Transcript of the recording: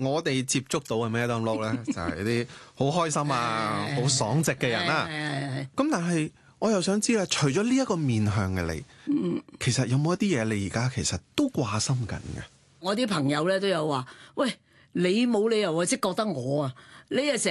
我哋接觸到嘅 Madam Low 咧，就係啲好開心啊、好爽直嘅人啦。咁但係我又想知啦，除咗呢一個面向嘅你，其實有冇一啲嘢你而家其實都掛心緊嘅？ 我啲朋友咧都有話，喂，你冇理由即係覺得我啊，你啊成